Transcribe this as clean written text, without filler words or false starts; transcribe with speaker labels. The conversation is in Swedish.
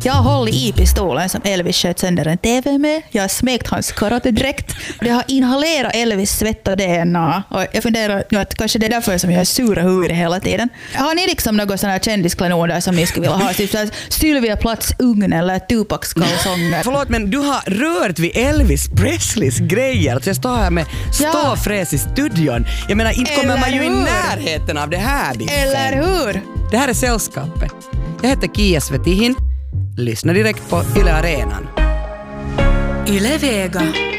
Speaker 1: Jag har hållit i pistolen som Elvis sköt sönder en TV med. Jag har smekt hans karatedräkt. Jag har inhalerat Elvis svett och DNA. Och jag funderar att kanske det är därför som jag är sura huvudet hela tiden. Har ni liksom något sådana här kändisklenoder som ni skulle vilja ha? Typ Sylvia Plaths ugn eller Tupacs kalsonger.
Speaker 2: Förlåt, men du har rört vid Elvis Presleys grejer. Så jag står här med ståfräs i studion. Jag menar, inte kommer man ju i närheten av det här.
Speaker 1: Eller hur?
Speaker 2: Det här är Sällskapet. Jag heter Kia Svetihin. Lyssna direkt på Yle Arenan.
Speaker 3: Yle Vega.